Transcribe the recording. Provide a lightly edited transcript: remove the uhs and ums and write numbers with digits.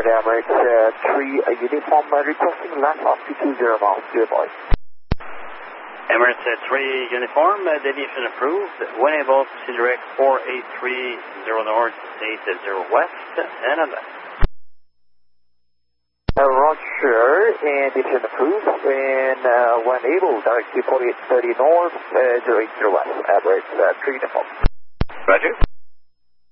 Emirates 3 uniform requesting last altitude 0 miles, good boy. Emirates 3 uniform, deviation approved. When able, proceed direct 4830 north, 80 west, and on that. Roger, and deviation approved. And when able, direct to 4830 north, 080 west, Emirates 3 uniform. Roger.